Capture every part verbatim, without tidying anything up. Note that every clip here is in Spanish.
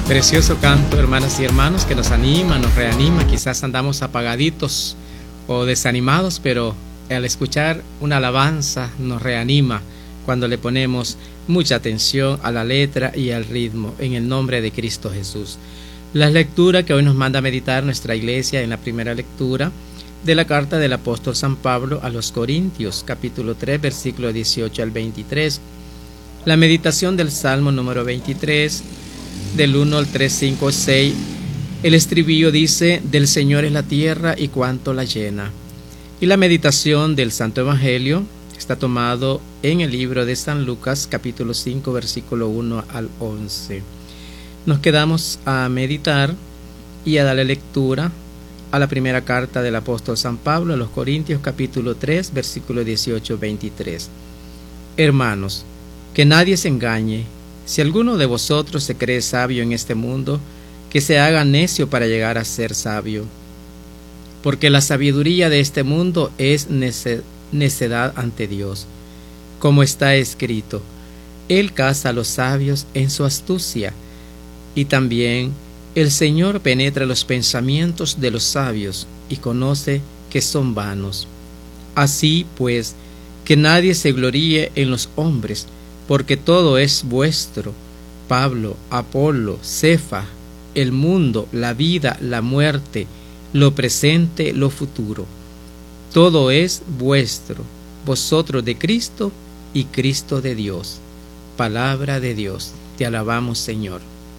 Precioso canto, hermanas y hermanos, que nos anima, nos reanima. Quizás andamos apagaditos o desanimados, pero al escuchar una alabanza nos reanima cuando le ponemos mucha atención a la letra y al ritmo, en el nombre de Cristo Jesús. La lectura que hoy nos manda a meditar nuestra iglesia en la primera lectura de la carta del apóstol San Pablo a los Corintios, capítulo tres, versículo dieciocho al veintitrés. La meditación del Salmo número veintitrés, del uno al tres, cinco, seis. El estribillo dice: del Señor es la tierra y cuanto la llena. Y la meditación del Santo Evangelio está tomado en el libro de San Lucas, capítulo cinco, versículo uno al once. Nos quedamos a meditar y a darle lectura a la primera carta del apóstol San Pablo a los Corintios, capítulo tres, versículo dieciocho al veintitrés. Hermanos, que nadie se engañe. Si alguno de vosotros se cree sabio en este mundo, que se haga necio para llegar a ser sabio. Porque la sabiduría de este mundo es necedad ante Dios. Como está escrito: Él caza a los sabios en su astucia. Y también: el Señor penetra los pensamientos de los sabios y conoce que son vanos. Así pues, que nadie se gloríe en los hombres, porque todo es vuestro: Pablo, Apolo, Cefa, el mundo, la vida, la muerte, lo presente, lo futuro. Todo es vuestro, vosotros de Cristo y Cristo de Dios. Palabra de Dios, te alabamos, Señor.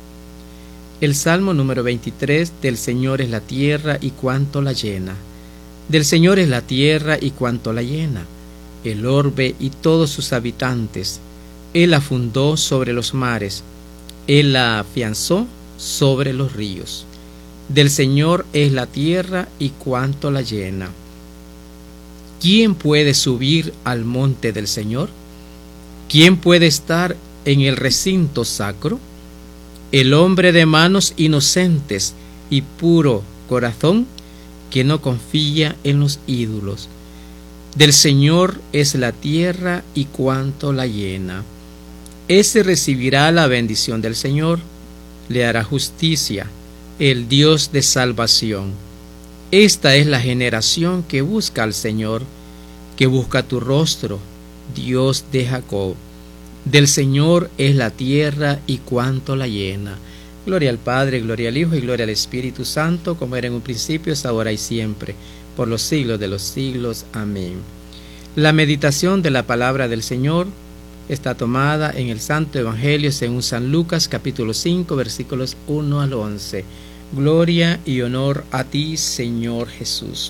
El Salmo número veintitrés, del Señor es la tierra y cuanto la llena. Del Señor es la tierra y cuanto la llena, el orbe y todos sus habitantes. Él la fundó sobre los mares, Él la afianzó sobre los ríos. Del Señor es la tierra y cuanto la llena. ¿Quién puede subir al monte del Señor? ¿Quién puede estar en el recinto sacro? El hombre de manos inocentes y puro corazón, que no confía en los ídolos. Del Señor es la tierra y cuanto la llena. Ese recibirá la bendición del Señor, le hará justicia, el Dios de salvación. Esta es la generación que busca al Señor, que busca tu rostro, Dios de Jacob. Del Señor es la tierra y cuanto la llena. Gloria al Padre, gloria al Hijo y gloria al Espíritu Santo, como era en un principio, es ahora y siempre, por los siglos de los siglos. Amén. La meditación de la palabra del Señor está tomada en el Santo Evangelio según San Lucas, capítulo cinco, versículos uno al once. Gloria y honor a ti, Señor Jesús.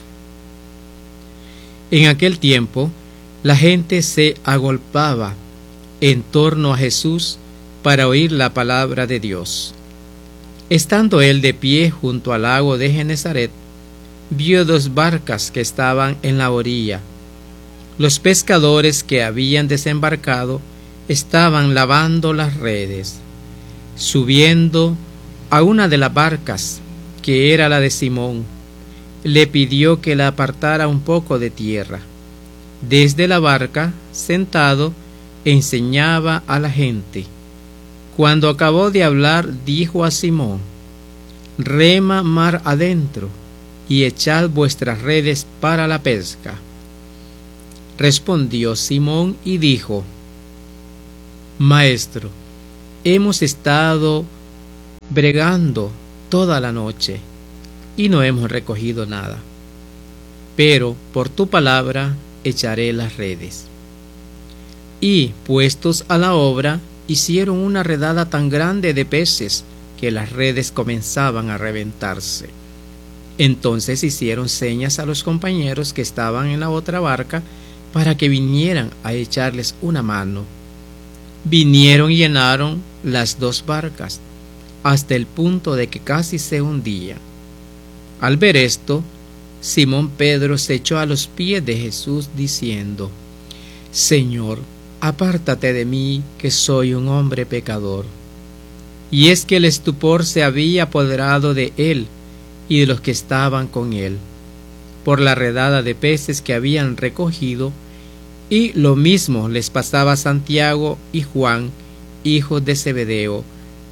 En aquel tiempo, la gente se agolpaba en torno a Jesús para oír la palabra de Dios. Estando él de pie junto al lago de Genesaret, vio dos barcas que estaban en la orilla. Los pescadores que habían desembarcado estaban lavando las redes. Subiendo a una de las barcas, que era la de Simón, le pidió que la apartara un poco de tierra. Desde la barca, sentado, enseñaba a la gente. Cuando acabó de hablar, dijo a Simón: rema mar adentro y echad vuestras redes para la pesca. Respondió Simón y dijo: Maestro, hemos estado bregando toda la noche y no hemos recogido nada, pero por tu palabra echaré las redes. Y, puestos a la obra, hicieron una redada tan grande de peces que las redes comenzaban a reventarse. Entonces hicieron señas a los compañeros que estaban en la otra barca para que vinieran a echarles una mano. Vinieron y llenaron las dos barcas, hasta el punto de que casi se hundían. Al ver esto, Simón Pedro se echó a los pies de Jesús diciendo: Señor, apártate de mí, que soy un hombre pecador. Y es que el estupor se había apoderado de él y de los que estaban con él, por la redada de peces que habían recogido, y lo mismo les pasaba a Santiago y Juan, hijos de Zebedeo,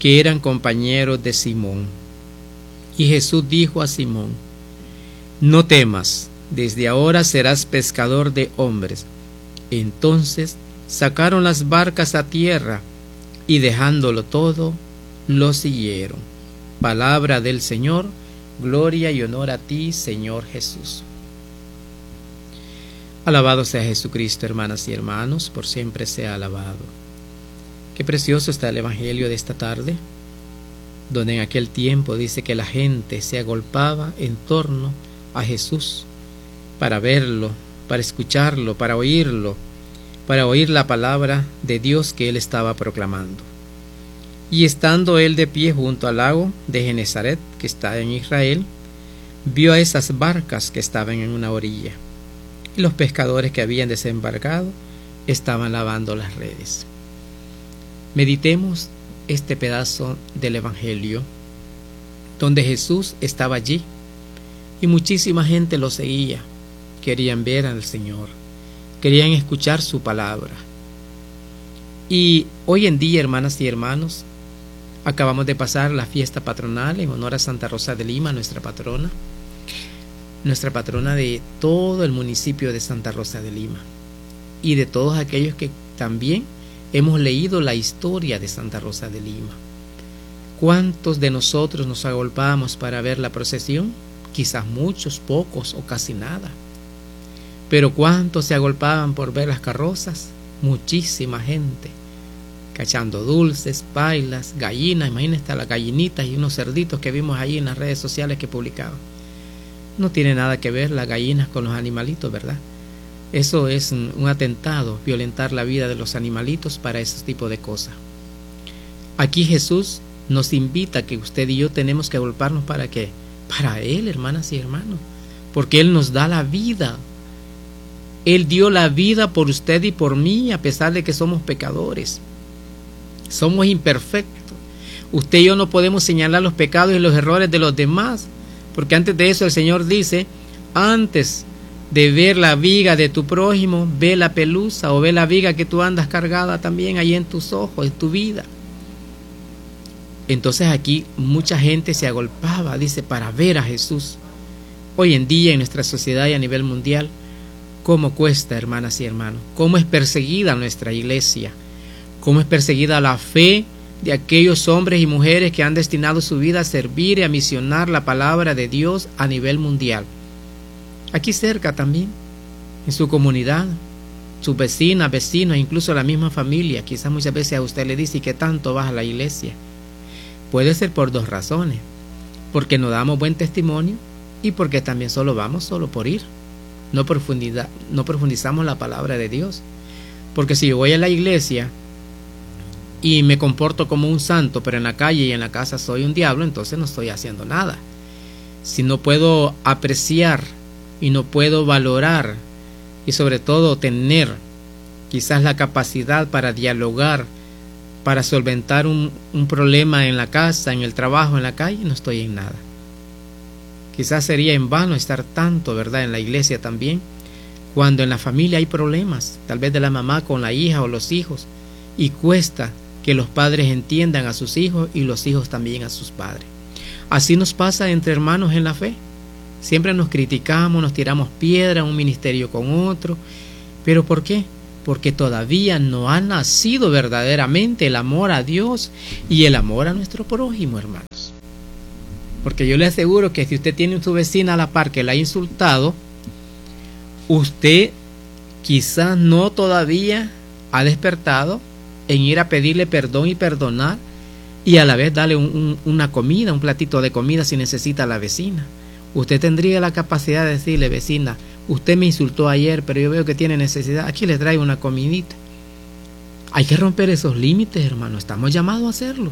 que eran compañeros de Simón. Y Jesús dijo a Simón: no temas, desde ahora serás pescador de hombres. Entonces sacaron las barcas a tierra y dejándolo todo, lo siguieron. Palabra del Señor. Gloria y honor a ti, Señor Jesús. Alabado sea Jesucristo, hermanas y hermanos, por siempre sea alabado. Qué precioso está el Evangelio de esta tarde, donde en aquel tiempo dice que la gente se agolpaba en torno a Jesús para verlo, para escucharlo, para oírlo, para oír la palabra de Dios que él estaba proclamando. Y estando él de pie junto al lago de Genesaret, que está en Israel, vio a esas barcas que estaban en una orilla, y los pescadores que habían desembarcado estaban lavando las redes. Meditemos este pedazo del Evangelio, donde Jesús estaba allí, y muchísima gente lo seguía. Querían ver al Señor, querían escuchar su palabra. Y hoy en día, hermanas y hermanos, acabamos de pasar la fiesta patronal en honor a Santa Rosa de Lima, nuestra patrona, nuestra patrona de todo el municipio de Santa Rosa de Lima, y de todos aquellos que también hemos leído la historia de Santa Rosa de Lima. ¿Cuántos de nosotros nos agolpamos para ver la procesión? Quizás muchos, pocos o casi nada. Pero ¿cuántos se agolpaban por ver las carrozas? Muchísima gente, cachando dulces, pailas, gallinas. Imagínense las gallinitas y unos cerditos que vimos allí en las redes sociales que publicaban. No tiene nada que ver las gallinas con los animalitos, ¿verdad? Eso es un, un atentado, violentar la vida de los animalitos para ese tipo de cosas. Aquí Jesús nos invita a que usted y yo tenemos que agolparnos ¿para qué? Para Él, hermanas y hermanos, porque Él nos da la vida. Él dio la vida por usted y por mí, a pesar de que somos pecadores. Somos imperfectos. Usted y yo no podemos señalar los pecados y los errores de los demás, porque antes de eso el Señor dice: antes de ver la viga de tu prójimo, ve la pelusa, o ve la viga que tú andas cargada también ahí en tus ojos, en tu vida. Entonces aquí mucha gente se agolpaba, dice, para ver a Jesús. Hoy en día en nuestra sociedad y a nivel mundial, cómo cuesta, hermanas y hermanos, cómo es perseguida nuestra iglesia, cómo es perseguida la fe de aquellos hombres y mujeres que han destinado su vida a servir y a misionar la palabra de Dios a nivel mundial. Aquí cerca también, en su comunidad, sus vecinas, vecinos, incluso la misma familia. Quizás muchas veces a usted le dice: ¿y qué tanto vas a la iglesia? Puede ser por dos razones: porque no damos buen testimonio, y porque también solo vamos solo por ir. No, profundidad, no profundizamos la palabra de Dios. Porque si yo voy a la iglesia y me comporto como un santo, pero en la calle y en la casa soy un diablo, entonces no estoy haciendo nada. Si no puedo apreciar y no puedo valorar, y sobre todo tener quizás la capacidad para dialogar, para solventar un, un problema en la casa, en el trabajo, en la calle, no estoy en nada. Quizás sería en vano estar tanto, ¿verdad?, en la iglesia también, cuando en la familia hay problemas, tal vez de la mamá con la hija o los hijos, y cuesta que los padres entiendan a sus hijos y los hijos también a sus padres. Así nos pasa entre hermanos en la fe. Siempre nos criticamos, nos tiramos piedra, un ministerio con otro. ¿Pero por qué? Porque todavía no ha nacido verdaderamente el amor a Dios y el amor a nuestro prójimo, hermanos. Porque yo le aseguro que si usted tiene su vecina a la par que la ha insultado, usted quizás no todavía ha despertado en ir a pedirle perdón y perdonar, y a la vez darle un, un, una comida, un platito de comida si necesita a la vecina. Usted tendría la capacidad de decirle: vecina, usted me insultó ayer, pero yo veo que tiene necesidad, aquí le traigo una comidita. Hay que romper esos límites, hermano, estamos llamados a hacerlo.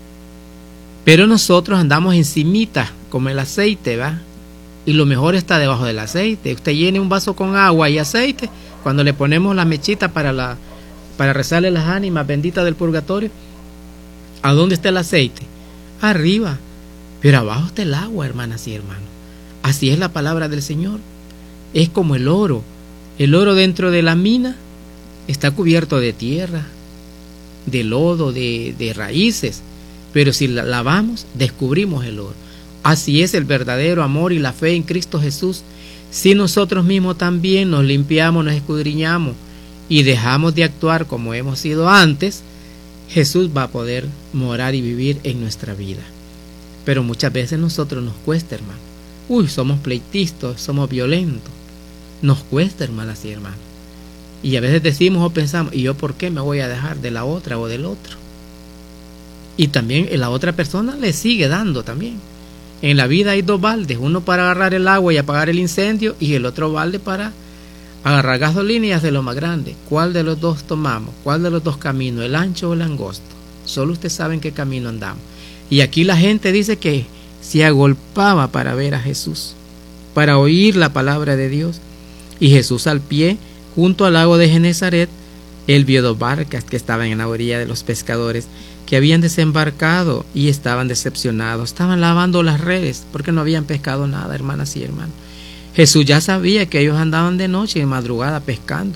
Pero nosotros andamos encimita, como el aceite, ¿va? Y lo mejor está debajo del aceite. Usted llene un vaso con agua y aceite, cuando le ponemos la mechita para, la, para rezarle las ánimas benditas del purgatorio, ¿a dónde está el aceite? Arriba, pero abajo está el agua, hermanas y hermanos. Así es la palabra del Señor. Es como el oro. El oro dentro de la mina está cubierto de tierra, de lodo, de, de raíces. pero si la lavamos, descubrimos el oro. Así es el verdadero amor y la fe en Cristo Jesús. Si nosotros mismos también nos limpiamos, nos escudriñamos y dejamos de actuar como hemos sido antes, Jesús va a poder morar y vivir en nuestra vida. Pero muchas veces nosotros nos cuesta, hermano. Uy, somos pleitistas, somos violentos. Nos cuesta, hermanas y hermanos. Y a veces decimos o pensamos, ¿y yo por qué me voy a dejar de la otra o del otro? Y también la otra persona le sigue dando también. En la vida hay dos baldes, uno para agarrar el agua y apagar el incendio, y el otro balde para agarrar gasolina y hacerlo más grande. ¿Cuál de los dos tomamos? ¿Cuál de los dos caminos? ¿El ancho o el angosto? Solo usted sabe en qué camino andamos. Y aquí la gente dice que se agolpaba para ver a Jesús, para oír la palabra de Dios. Y Jesús al pie, junto al lago de Genezaret, él vio dos barcas que estaban en la orilla de los pescadores, que habían desembarcado y estaban decepcionados. Estaban lavando las redes porque no habían pescado nada, hermanas y hermanos. Jesús ya sabía que ellos andaban de noche y de madrugada pescando.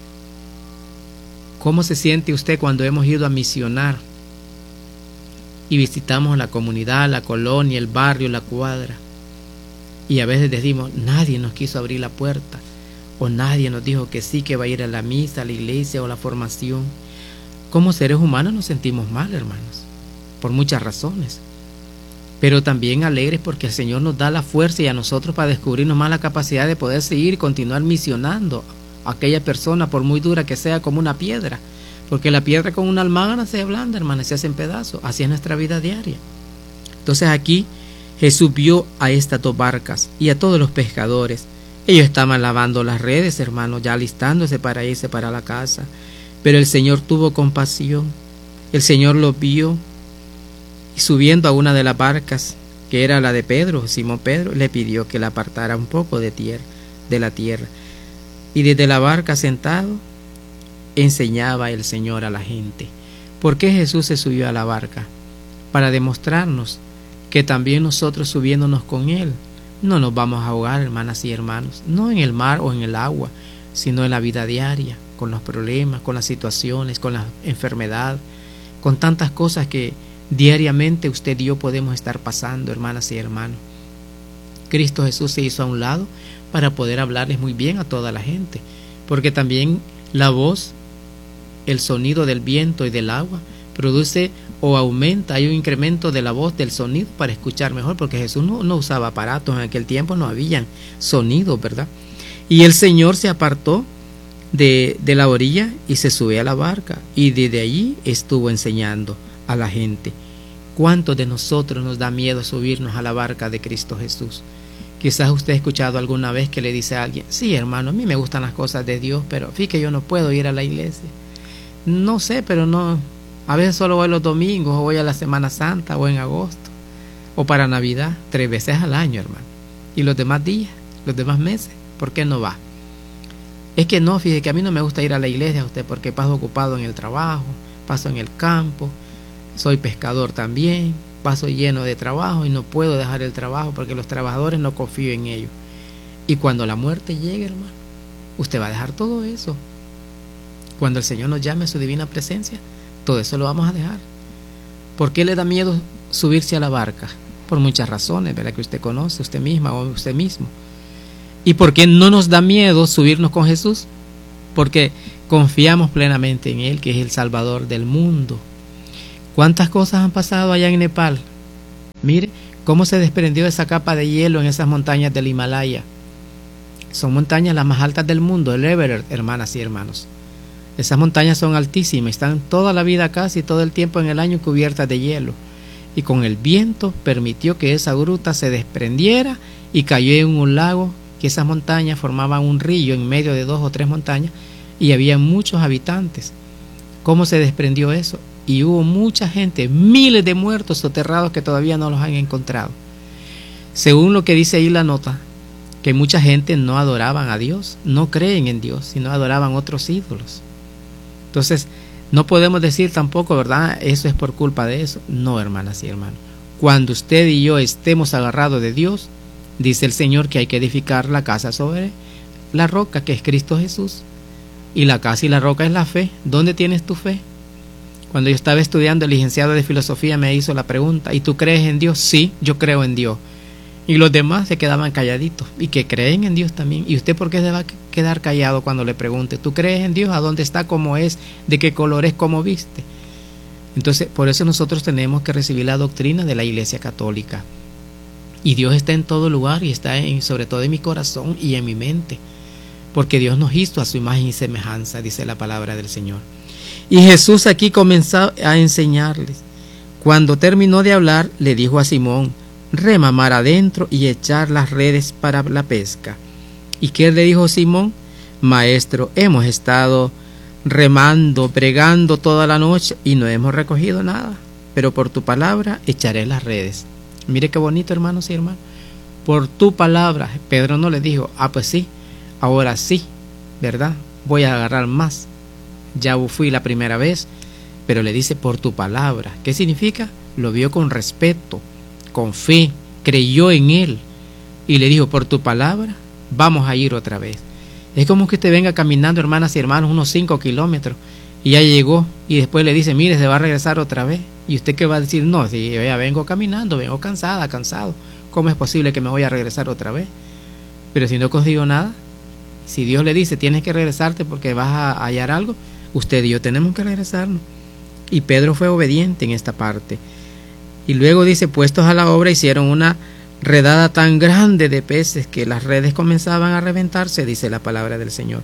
¿Cómo se siente usted cuando hemos ido a misionar y visitamos la comunidad, la colonia, el barrio, la cuadra? Y a veces decimos, nadie nos quiso abrir la puerta, o nadie nos dijo que sí, que va a ir a la misa, a la iglesia o la formación. Como seres humanos nos sentimos mal, hermanos, por muchas razones, pero también alegres porque el Señor nos da la fuerza y a nosotros para descubrirnos más la capacidad de poder seguir y continuar misionando a aquella persona, por muy dura que sea, como una piedra, porque la piedra con una almágana se ablanda, hermanos, se hace en pedazos. Así es nuestra vida diaria. Entonces aquí Jesús vio a estas dos barcas y a todos los pescadores. Ellos estaban lavando las redes, hermanos, ya alistándose para irse para la casa. Pero el Señor tuvo compasión. El Señor los vio y subiendo a una de las barcas, que era la de Pedro, Simón Pedro, le pidió que la apartara un poco de tierra, de la tierra. Y desde la barca sentado, enseñaba el Señor a la gente. ¿Por qué Jesús se subió a la barca? Para demostrarnos que también nosotros, subiéndonos con Él, no nos vamos a ahogar, hermanas y hermanos, no en el mar o en el agua, sino en la vida diaria, con los problemas, con las situaciones, con la enfermedad, con tantas cosas que diariamente usted y yo podemos estar pasando, hermanas y hermanos. Cristo Jesús se hizo a un lado para poder hablarles muy bien a toda la gente, porque también la voz, el sonido del viento y del agua produce o aumenta, hay un incremento de la voz, del sonido, para escuchar mejor, porque Jesús no, no usaba aparatos, en aquel tiempo no habían sonidos, ¿verdad? Y el Señor se apartó de, de la orilla y se subió a la barca, y desde allí estuvo enseñando a la gente. ¿Cuántos de nosotros nos da miedo subirnos a la barca de Cristo Jesús? Quizás usted ha escuchado alguna vez que le dice a alguien, sí, hermano, a mí me gustan las cosas de Dios, pero fíjate, yo no puedo ir a la iglesia. No sé, pero no, a veces solo voy los domingos, o voy a la Semana Santa, o en agosto, o para Navidad, tres veces al año, hermano. Y los demás días, los demás meses, ¿por qué no va? Es que no, fíjese que a mí no me gusta ir a la iglesia, usted, porque paso ocupado en el trabajo, paso en el campo, soy pescador también, paso lleno de trabajo y no puedo dejar el trabajo porque los trabajadores no confío en ellos. Y cuando la muerte llegue, hermano, usted va a dejar todo eso. Cuando el Señor nos llame a su divina presencia, todo eso lo vamos a dejar. ¿Por qué le da miedo subirse a la barca? Por muchas razones, ¿verdad? Que usted conoce, usted misma o usted mismo. ¿Y por qué no nos da miedo subirnos con Jesús? Porque confiamos plenamente en Él, que es el Salvador del mundo. ¿Cuántas cosas han pasado allá en Nepal? Mire cómo se desprendió esa capa de hielo en esas montañas del Himalaya. Son montañas las más altas del mundo, el Everest, hermanas y hermanos. Esas montañas son altísimas, están toda la vida, casi todo el tiempo en el año, cubiertas de hielo. Y con el viento permitió que esa gruta se desprendiera y cayó en un lago, que esas montañas formaban un río en medio de dos o tres montañas y había muchos habitantes. ¿Cómo se desprendió eso? Y hubo mucha gente, miles de muertos soterrados que todavía no los han encontrado. Según lo que dice ahí la nota, que mucha gente no adoraban a Dios, no creen en Dios, sino adoraban otros ídolos. Entonces, no podemos decir tampoco, ¿verdad?, eso es por culpa de eso. No, hermanas y hermanos. Cuando usted y yo estemos agarrados de Dios, dice el Señor que hay que edificar la casa sobre la roca, que es Cristo Jesús. Y la casa y la roca es la fe. ¿Dónde tienes tu fe? Cuando yo estaba estudiando, el licenciado de filosofía me hizo la pregunta, ¿y tú crees en Dios? Sí, yo creo en Dios. Y los demás se quedaban calladitos, y que creen en Dios también. ¿Y usted por qué se va a quedar callado cuando le pregunte? ¿Tú crees en Dios? ¿A dónde está? ¿Cómo es? ¿De qué color es? ¿Cómo viste? Entonces, por eso nosotros tenemos que recibir la doctrina de la Iglesia Católica. Y Dios está en todo lugar, y está en, sobre todo en mi corazón y en mi mente. Porque Dios nos hizo a su imagen y semejanza, dice la palabra del Señor. Y Jesús aquí comenzó a enseñarles. Cuando terminó de hablar, le dijo a Simón, rema mar adentro y echar las redes para la pesca. ¿Y qué le dijo Simón? Maestro, hemos estado remando, bregando toda la noche y no hemos recogido nada, pero por tu palabra echaré las redes. Mire qué bonito, hermanos y hermanas. Por tu palabra. Pedro no le dijo, ah pues sí, ahora sí, ¿verdad? Voy a agarrar más. Ya fui la primera vez, pero le dice por tu palabra. ¿Qué significa? Lo vio con respeto, con fe, creyó en él y le dijo, por tu palabra vamos a ir otra vez. Es como que usted venga caminando, hermanas y hermanos, unos cinco kilómetros y ya llegó, y después le dice, mire, se va a regresar otra vez. ¿Y usted qué va a decir? No, si yo ya vengo caminando, vengo cansada, cansado, ¿cómo es posible que me voy a regresar otra vez? Pero si no consigo nada, si Dios le dice, tienes que regresarte porque vas a hallar algo, usted y yo tenemos que regresarnos. Y Pedro fue obediente en esta parte. Y luego dice, puestos a la obra, hicieron una redada tan grande de peces que las redes comenzaban a reventarse, dice la palabra del Señor.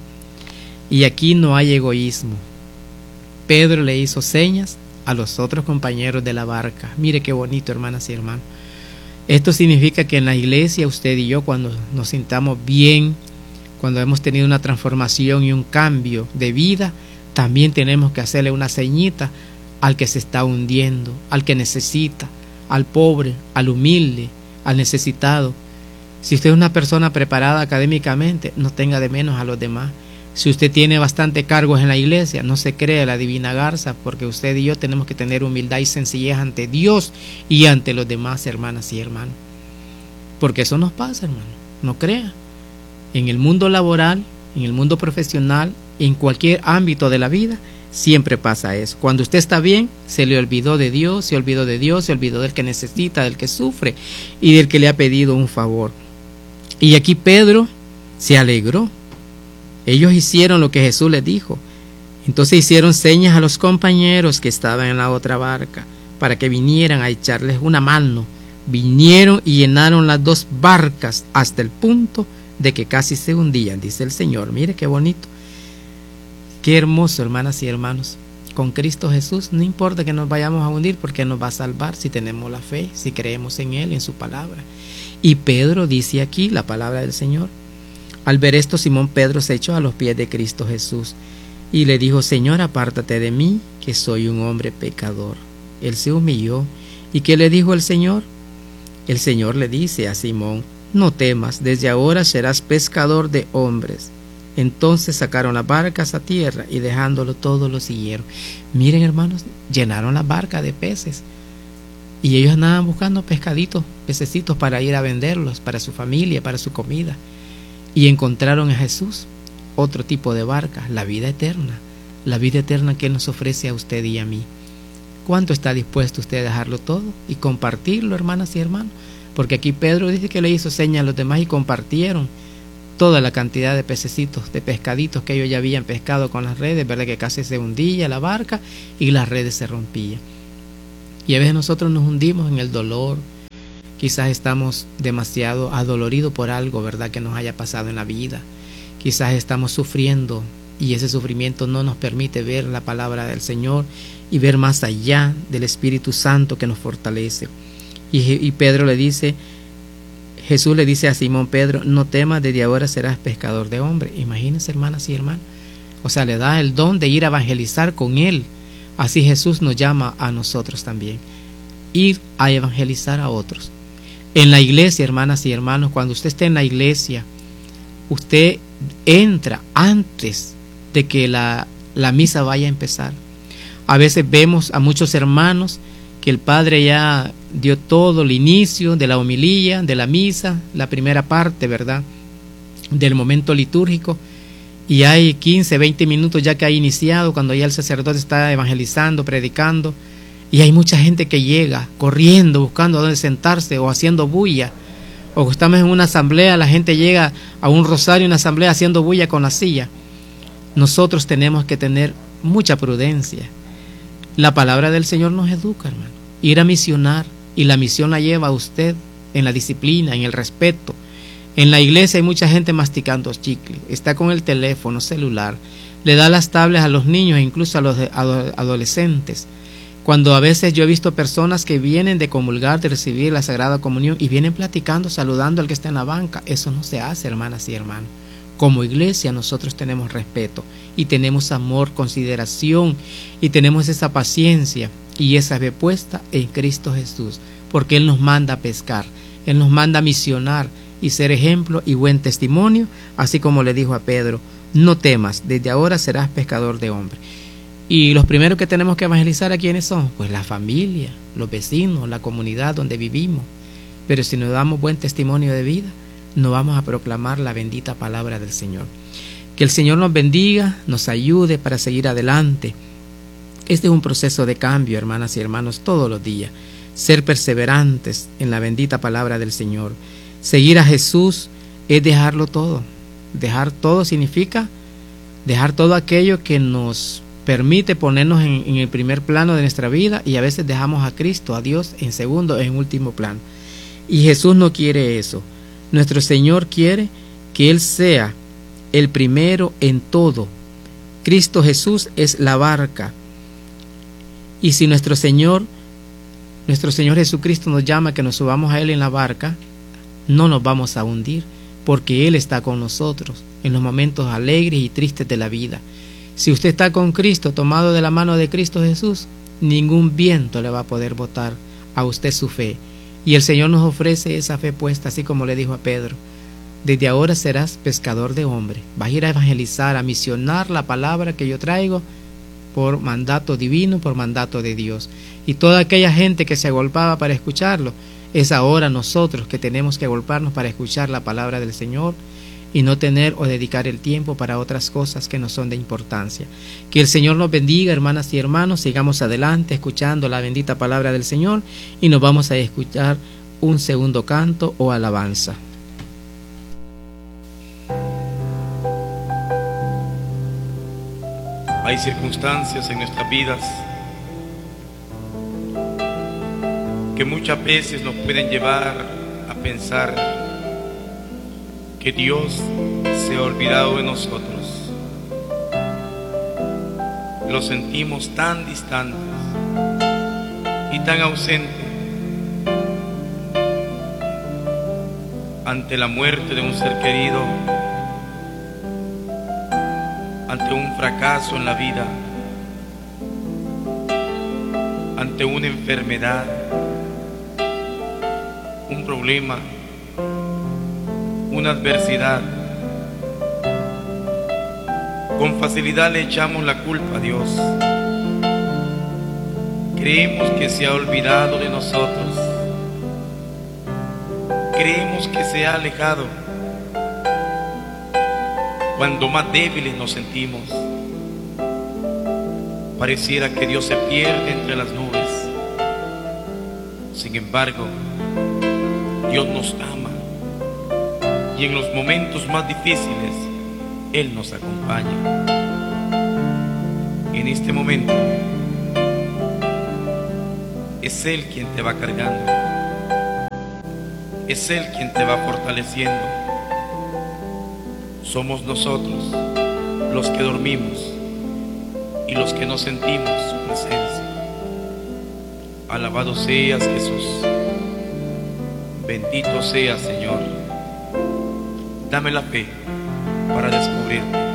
Y aquí no hay egoísmo. Pedro le hizo señas a los otros compañeros de la barca. Mire qué bonito, hermanas y hermanos. Esto significa que en la iglesia, usted y yo, cuando nos sintamos bien, cuando hemos tenido una transformación y un cambio de vida, también tenemos que hacerle una ceñita al que se está hundiendo, al que necesita, al pobre, al humilde, al necesitado. Si usted es una persona preparada académicamente, no tenga de menos a los demás. Si usted tiene bastante cargos en la iglesia, no se cree la divina garza, porque usted y yo tenemos que tener humildad y sencillez ante Dios y ante los demás, hermanas y hermanos. Porque eso nos pasa, hermano, no crea. En el mundo laboral, en el mundo profesional, en cualquier ámbito de la vida, siempre pasa eso. Cuando usted está bien, se le olvidó de Dios, se olvidó de Dios, se olvidó del que necesita, del que sufre y del que le ha pedido un favor. Y aquí Pedro se alegró. Ellos hicieron lo que Jesús les dijo. Entonces hicieron señas a los compañeros que estaban en la otra barca para que vinieran a echarles una mano. Vinieron y llenaron las dos barcas hasta el punto de que casi se hundían, dice el Señor. Mire qué bonito. Qué hermoso, hermanas y hermanos. Con Cristo Jesús no importa que nos vayamos a hundir, porque nos va a salvar si tenemos la fe, si creemos en Él, en su palabra. Y Pedro dice aquí la palabra del Señor. Al ver esto, Simón Pedro se echó a los pies de Cristo Jesús y le dijo, Señor, apártate de mí, que soy un hombre pecador. Él se humilló. ¿Y qué le dijo el Señor? El Señor le dice a Simón, no temas, desde ahora serás pescador de hombres. Entonces sacaron las barcas a tierra y dejándolo todo lo siguieron. Miren, hermanos, llenaron la barca de peces y ellos andaban buscando pescaditos, pececitos para ir a venderlos, para su familia, para su comida. Y encontraron a Jesús, otro tipo de barca, la vida eterna, la vida eterna que Él nos ofrece a usted y a mí. ¿Cuánto está dispuesto usted a dejarlo todo y compartirlo, hermanas y hermanos? Porque aquí Pedro dice que le hizo señas a los demás y compartieron toda la cantidad de pececitos, de pescaditos que ellos ya habían pescado con las redes, verdad que casi se hundía la barca y las redes se rompían. Y a veces nosotros nos hundimos en el dolor. Quizás estamos demasiado adoloridos por algo, ¿verdad?, que nos haya pasado en la vida. Quizás estamos sufriendo y ese sufrimiento no nos permite ver la palabra del Señor y ver más allá del Espíritu Santo que nos fortalece. Y, y Pedro le dice, Jesús le dice a Simón Pedro, no temas, desde ahora serás pescador de hombres. Imagínense, hermanas y hermanos. O sea, le da el don de ir a evangelizar con Él. Así Jesús nos llama a nosotros también. Ir a evangelizar a otros. En la iglesia, hermanas y hermanos, cuando usted esté en la iglesia, usted entra antes de que la, la misa vaya a empezar. A veces vemos a muchos hermanos que el Padre ya dio todo el inicio de la homilía, de la misa, la primera parte, ¿verdad?, del momento litúrgico, y hay quince, veinte minutos ya que ha iniciado, cuando ya el sacerdote está evangelizando, predicando, y hay mucha gente que llega corriendo, buscando dónde sentarse o haciendo bulla, o estamos en una asamblea, la gente llega a un rosario, una asamblea haciendo bulla con la silla. Nosotros tenemos que tener mucha prudencia. La palabra del Señor nos educa, hermano. Ir a misionar, y la misión la lleva a usted en la disciplina, en el respeto. En la iglesia hay mucha gente masticando chicle, está con el teléfono celular, le da las tablets a los niños e incluso a los adolescentes. Cuando a veces yo he visto personas que vienen de comulgar, de recibir la Sagrada Comunión, y vienen platicando, saludando al que está en la banca. Eso no se hace, hermanas y hermanos. Como iglesia nosotros tenemos respeto y tenemos amor, consideración, y tenemos esa paciencia y esa fe puesta en Cristo Jesús, porque Él nos manda a pescar, Él nos manda a misionar y ser ejemplo y buen testimonio, así como le dijo a Pedro: no temas, desde ahora serás pescador de hombres. Y los primeros que tenemos que evangelizar, ¿a quiénes son? Pues la familia, los vecinos, la comunidad donde vivimos. Pero si nos damos buen testimonio de vida, no vamos a proclamar la bendita palabra del Señor. Que el Señor nos bendiga, nos ayude para seguir adelante. Este es un proceso de cambio, hermanas y hermanos, todos los días. Ser perseverantes en la bendita palabra del Señor. Seguir a Jesús es dejarlo todo. Dejar todo significa dejar todo aquello que nos permite ponernos en, en el primer plano de nuestra vida, y a veces dejamos a Cristo, a Dios, en segundo, en último plano. Y Jesús no quiere eso. Nuestro Señor quiere que Él sea el primero en todo. Cristo Jesús es la barca. Y si nuestro Señor, nuestro Señor Jesucristo nos llama a que nos subamos a Él en la barca, no nos vamos a hundir, porque Él está con nosotros en los momentos alegres y tristes de la vida. Si usted está con Cristo, tomado de la mano de Cristo Jesús, ningún viento le va a poder botar a usted su fe. Y el Señor nos ofrece esa fe puesta, así como le dijo a Pedro: desde ahora serás pescador de hombres. Vas a ir a evangelizar, a misionar la palabra que yo traigo por mandato divino, por mandato de Dios. Y toda aquella gente que se agolpaba para escucharlo, es ahora nosotros que tenemos que agolparnos para escuchar la palabra del Señor y no tener o dedicar el tiempo para otras cosas que no son de importancia. Que el Señor nos bendiga, hermanas y hermanos. Sigamos adelante escuchando la bendita palabra del Señor, y nos vamos a escuchar un segundo canto o alabanza. Hay circunstancias en nuestras vidas que muchas veces nos pueden llevar a pensar que Dios se ha olvidado de nosotros. Lo sentimos tan distantes y tan ausentes ante la muerte de un ser querido, ante un fracaso en la vida, ante una enfermedad, un problema, una adversidad. Con facilidad le echamos la culpa a Dios. Creemos que se ha olvidado de nosotros. Creemos que se ha alejado. Cuando más débiles nos sentimos, pareciera que Dios se pierde entre las nubes. Sin embargo, Dios nos ama, y en los momentos más difíciles Él nos acompaña. En este momento es Él quien te va cargando, es Él quien te va fortaleciendo. Somos nosotros los que dormimos y los que no sentimos su presencia. Alabado seas, Jesús. Bendito seas, Señor. Dame la fe para descubrirte.